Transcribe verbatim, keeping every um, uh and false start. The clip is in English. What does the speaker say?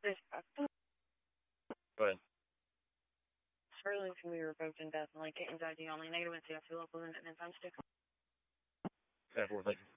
Go ahead. Sterling can be revoked in death, and like anxiety only negative and C F C local limit and time six. ten four, thank you.